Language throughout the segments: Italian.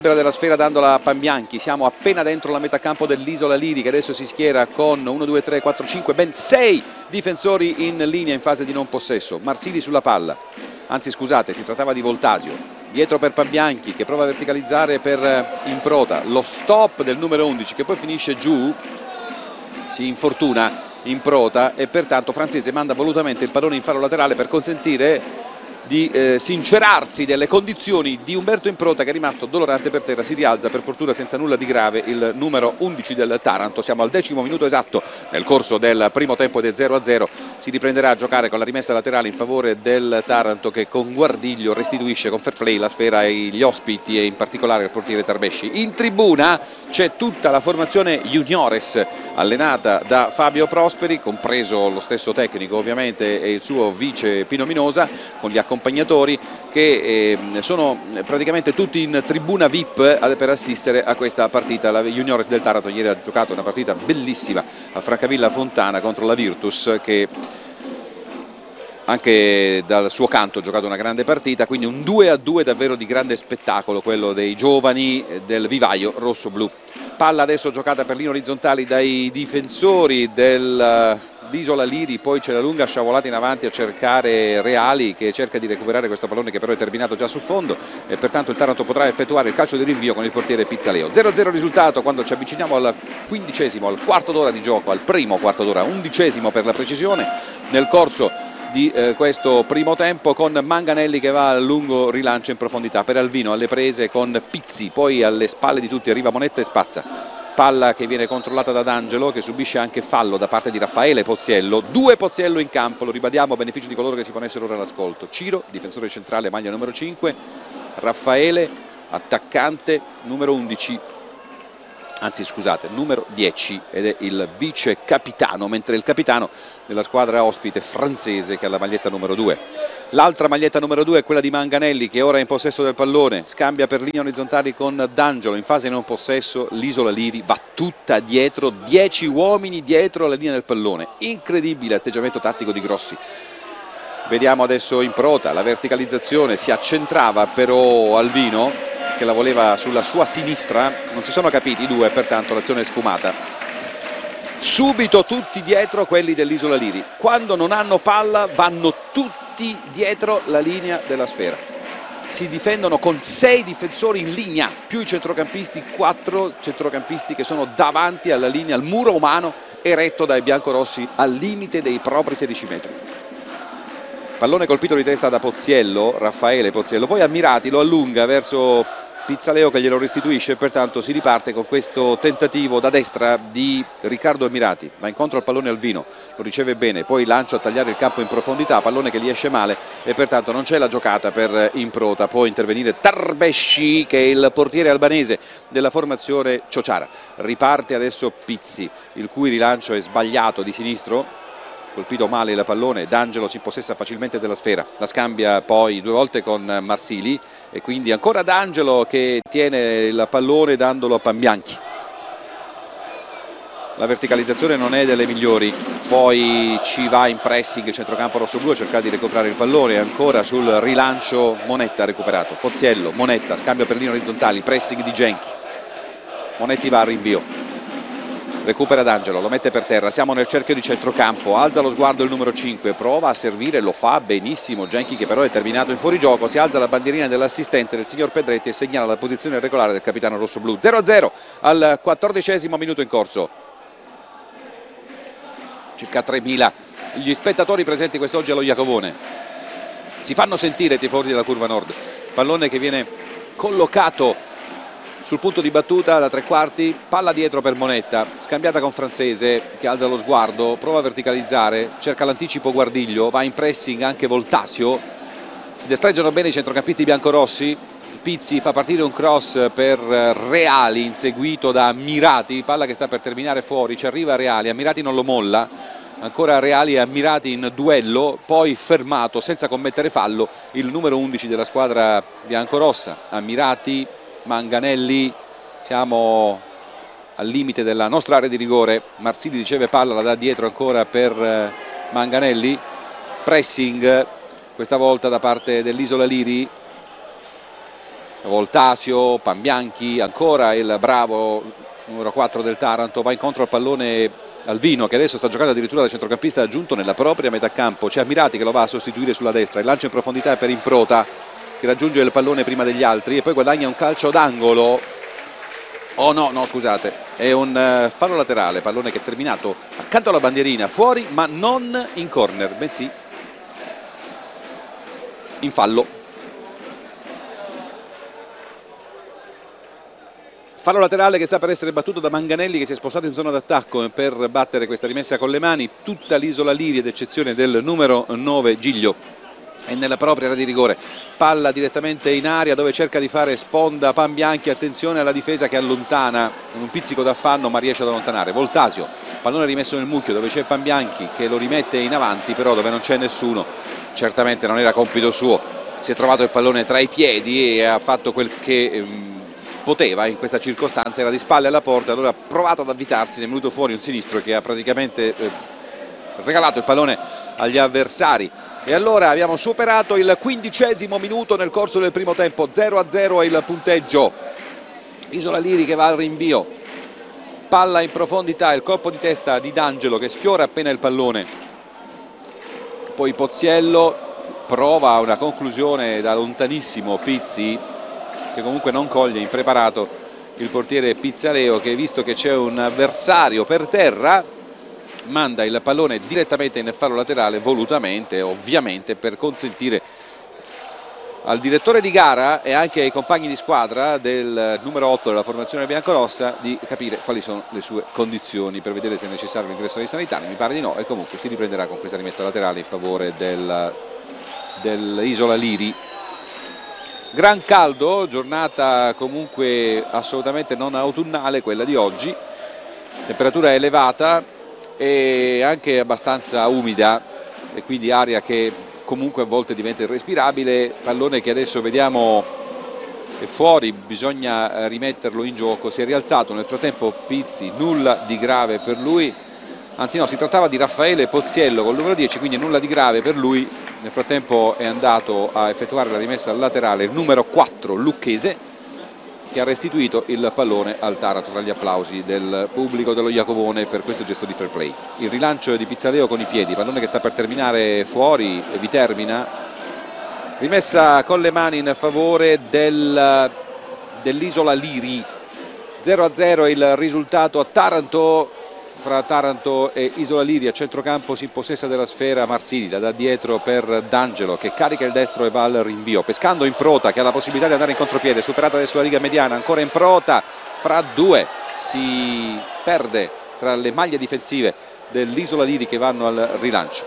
della sfera dandola a Pambianchi. Siamo appena dentro la metacampo dell'Isola Liri, che adesso si schiera con 1, 2, 3, 4, 5, ben 6 difensori in linea in fase di non possesso. Marsili sulla palla, anzi scusate, si trattava di Voltasio, dietro per Pambianchi che prova a verticalizzare per Improta, lo stop del numero 11 che poi finisce giù, si infortuna Improta e pertanto Francese manda volutamente il pallone in fallo laterale per consentire di sincerarsi delle condizioni di Umberto Improta, che è rimasto dolorante per terra. Si rialza per fortuna senza nulla di grave il numero 11 del Taranto. Siamo al 10° minuto esatto nel corso del primo tempo del 0-0. Si riprenderà a giocare con la rimessa laterale in favore del Taranto, che con guardiglio restituisce con fair play la sfera agli ospiti e in particolare al portiere Tarbesci. In tribuna c'è tutta la formazione juniores allenata da Fabio Prosperi, compreso lo stesso tecnico ovviamente e il suo vice Pino Minosa, con gli accompagnatori che sono praticamente tutti in tribuna VIP per assistere a questa partita. La Juniores del Taranto ieri ha giocato una partita bellissima a Francavilla Fontana contro la Virtus, che anche dal suo canto ha giocato una grande partita, quindi un 2-2 davvero di grande spettacolo, quello dei giovani del vivaio rosso-blu. Palla adesso giocata per linee orizzontali dai difensori dell'Isola Liri, poi c'è la lunga sciavolata in avanti a cercare Reali, che cerca di recuperare questo pallone che però è terminato già sul fondo e pertanto il Taranto potrà effettuare il calcio di rinvio con il portiere Pizzaleo. 0-0 risultato quando ci avviciniamo al 15°, al quarto d'ora di gioco, al primo quarto d'ora, 11° per la precisione, nel corso di questo primo tempo, con Manganelli che va al lungo rilancio in profondità per Alvino alle prese con Pizzi, poi alle spalle di tutti arriva Monetta e spazza. Palla che viene controllata da D'Angelo, che subisce anche fallo da parte di Raffaele Poziello. 2 Poziello in campo, lo ribadiamo a beneficio di coloro che si ponessero ora all'ascolto. Ciro, difensore centrale, maglia numero 5, Raffaele, attaccante, numero 11, anzi scusate, numero 10, ed è il vice capitano, mentre il capitano della squadra ospite francese, che ha la maglietta numero 2. L'altra maglietta numero 2 è quella di Manganelli, che ora è in possesso del pallone, scambia per linee orizzontali con D'Angelo. In fase di non possesso l'Isola Liri va tutta dietro, 10 uomini dietro la linea del pallone. Incredibile atteggiamento tattico di Grossi. Vediamo adesso Improta, la verticalizzazione, si accentrava però Alvino, che la voleva sulla sua sinistra, non si sono capiti i due, pertanto l'azione è sfumata. Subito tutti dietro quelli dell'Isola Liri, quando non hanno palla vanno tutti dietro la linea della sfera, si difendono con 6 difensori in linea, più i centrocampisti, 4 centrocampisti che sono davanti alla linea, al muro umano eretto dai biancorossi al limite dei propri 16 metri. Pallone colpito di testa da Poziello, Raffaele Poziello, poi Ammirati lo allunga verso Pizzaleo che glielo restituisce e pertanto si riparte con questo tentativo da destra di Riccardo Ammirati. Va incontro al pallone Alvino, lo riceve bene, poi lancio a tagliare il campo in profondità, pallone che gli esce male e pertanto non c'è la giocata per Improta. Può intervenire Tarbesci, che è il portiere albanese della formazione Ciociara. Riparte adesso Pizzi, il cui rilancio è sbagliato di sinistro, colpito male il pallone. D'Angelo si impossessa facilmente della sfera, la scambia poi 2 volte con Marsili e quindi ancora D'Angelo che tiene il pallone dandolo a Pambianchi. La verticalizzazione non è delle migliori, poi ci va in pressing il centrocampo rossoblu a cercare di recuperare il pallone, ancora sul rilancio Monetta recuperato, Poziello, Monetta, scambio per linee orizzontali, pressing di Genchi, Monetti va al rinvio. Recupera D'Angelo, lo mette per terra, siamo nel cerchio di centrocampo, alza lo sguardo il numero 5, prova a servire, lo fa benissimo Genchi, che però è terminato in fuorigioco. Si alza la bandierina dell'assistente del signor Pedretti e segnala la posizione regolare del capitano rossoblu. 0-0 al 14° minuto in corso. Circa 3.000 gli spettatori presenti quest'oggi allo Iacovone. Si fanno sentire i tifosi della curva nord. Pallone che viene collocato sul punto di battuta da 3 quarti, palla dietro per Monetta, scambiata con Francese che alza lo sguardo, prova a verticalizzare, cerca l'anticipo Guardiglio, va in pressing anche Voltasio, si destreggiano bene i centrocampisti biancorossi. Pizzi fa partire un cross per Reali, inseguito da Ammirati, palla che sta per terminare fuori, ci arriva Reali, Ammirati non lo molla, ancora Reali e Ammirati in duello, poi fermato senza commettere fallo il numero 11 della squadra biancorossa. Ammirati, Manganelli, siamo al limite della nostra area di rigore. Marsili riceve palla, la dà dietro ancora per Manganelli, pressing questa volta da parte dell'Isola Liri, Voltasio, Pambianchi, ancora il bravo numero 4 del Taranto, va incontro al pallone Alvino, che adesso sta giocando addirittura da centrocampista aggiunto nella propria metà campo. C'è Ammirati che lo va a sostituire sulla destra, il lancio in profondità è per Improta, che raggiunge il pallone prima degli altri e poi guadagna un calcio d'angolo. Oh no, scusate, è un fallo laterale, pallone che è terminato accanto alla bandierina, fuori ma non in corner, bensì in fallo. Fallo laterale che sta per essere battuto da Manganelli, che si è spostato in zona d'attacco per battere questa rimessa con le mani. Tutta l'isola Liri, ad eccezione del numero 9 Giglio, è nella propria area di rigore. Palla direttamente in aria dove cerca di fare sponda Pambianchi, attenzione alla difesa che allontana con un pizzico d'affanno ma riesce ad allontanare. Voltasio, pallone rimesso nel mucchio dove c'è Pambianchi che lo rimette in avanti, però dove non c'è nessuno, certamente non era compito suo. Si è trovato il pallone tra i piedi e ha fatto quel che poteva in questa circostanza, era di spalle alla porta, allora ha provato ad avvitarsi, ne è venuto fuori un sinistro che ha praticamente regalato il pallone agli avversari. E allora abbiamo superato il 15° minuto nel corso del primo tempo, 0-0 è il punteggio. Isola Liri che va al rinvio, palla in profondità, il colpo di testa di D'Angelo che sfiora appena il pallone, poi Poziello prova una conclusione da lontanissimo Pizzi, che comunque non coglie impreparato il portiere Pizzaleo, che visto che c'è un avversario per terra manda il pallone direttamente in fallo laterale, volutamente ovviamente, per consentire al direttore di gara e anche ai compagni di squadra del numero 8 della formazione biancorossa di capire quali sono le sue condizioni, per vedere se è necessario l'ingresso dei sanitari. Mi pare di no, e comunque si riprenderà con questa rimessa laterale in favore dell'Isola Liri. Gran caldo, giornata comunque assolutamente non autunnale quella di oggi, temperatura elevata e anche abbastanza umida, e quindi aria che comunque a volte diventa irrespirabile. Pallone che adesso vediamo è fuori, bisogna rimetterlo in gioco. Si è rialzato nel frattempo Pizzi, nulla di grave per lui, anzi no, si trattava di Raffaele Poziello col numero 10, quindi nulla di grave per lui. Nel frattempo è andato a effettuare la rimessa laterale il numero 4 Lucchese, che ha restituito il pallone al Taranto tra gli applausi del pubblico dello Iacovone per questo gesto di fair play. Il rilancio di Pizzaleo con i piedi, pallone che sta per terminare fuori e Vitermina, rimessa con le mani in favore dell'Isola Liri. 0-0 il risultato a Taranto. Fra Taranto e Isola Liri, a centrocampo si impossessa della sfera Marsili, la da dietro per D'Angelo che carica il destro e va al rinvio, pescando Improta che ha la possibilità di andare in contropiede, superata adesso la Liga Mediana, ancora Improta fra due, si perde tra le maglie difensive dell'Isola Liri che vanno al rilancio.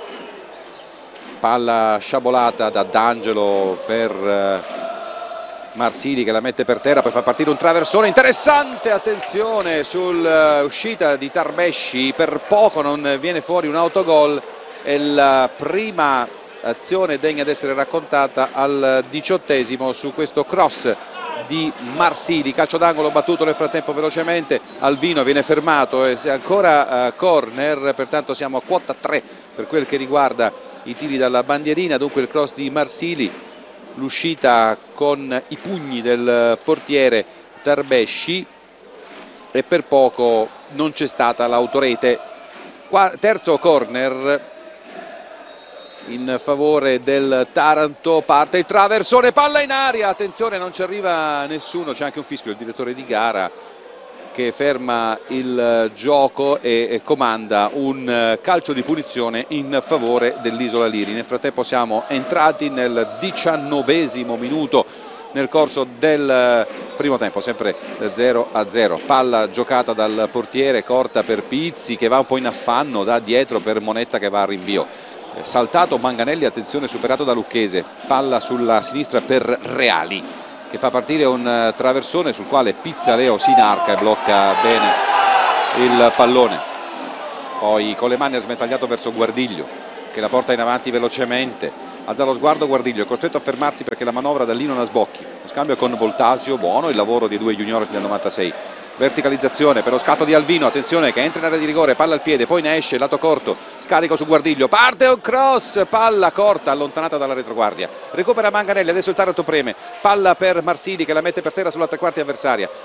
Palla sciabolata da D'Angelo per Marsili che la mette per terra per far partire un traversone interessante, attenzione sull'uscita di Tarbesci, per poco non viene fuori un autogol. È la prima azione degna di essere raccontata al 18° su questo cross di Marsili, calcio d'angolo battuto nel frattempo velocemente, Alvino viene fermato e ancora corner, pertanto siamo a quota 3 per quel che riguarda i tiri dalla bandierina. Dunque il cross di Marsili, l'uscita con i pugni del portiere Tarbesci e per poco non c'è stata l'autorete. Terzo corner in favore del Taranto, parte il traversone, palla in aria, attenzione non ci arriva nessuno, c'è anche un fischio, il direttore di gara che ferma il gioco e comanda un calcio di punizione in favore dell'Isola Liri. Nel frattempo siamo entrati nel 19° minuto nel corso del primo tempo, sempre 0-0. Palla giocata dal portiere, corta per Pizzi che va un po' in affanno, da dietro per Monetta che va a rinvio. Saltato Manganelli, attenzione, superato da Lucchese, palla sulla sinistra per Reali che fa partire un traversone sul quale Pizzaleo si inarca e blocca bene il pallone. Poi con le mani ha smentagliato verso Guardiglio che la porta in avanti velocemente, alza lo sguardo Guardiglio, è costretto a fermarsi perché la manovra da lì non ha sbocchi. Lo scambio con Voltasio, buono il lavoro dei due juniores del 96. Verticalizzazione per lo scatto di Alvino, attenzione che entra in area di rigore, palla al piede, poi ne esce, lato corto, scarico su Guardiglio, parte un cross, palla corta allontanata dalla retroguardia, recupera Manganelli, adesso il Taranto preme, palla per Marsili che la mette per terra sulla tre quarti avversaria,